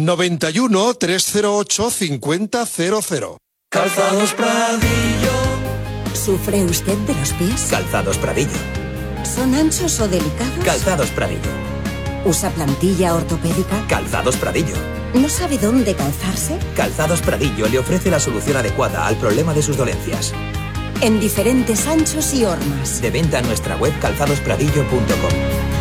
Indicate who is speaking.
Speaker 1: 91 308 5000.
Speaker 2: Calzados Pradillo.
Speaker 3: ¿Sufre usted de los pies?
Speaker 2: Calzados Pradillo.
Speaker 3: ¿Son anchos o delicados?
Speaker 2: Calzados Pradillo.
Speaker 3: ¿Usa plantilla ortopédica?
Speaker 2: Calzados Pradillo.
Speaker 3: ¿No sabe dónde calzarse?
Speaker 2: Calzados Pradillo le ofrece la solución adecuada al problema de sus dolencias.
Speaker 3: En diferentes anchos y hormas.
Speaker 2: De venta en nuestra web calzadospradillo.com.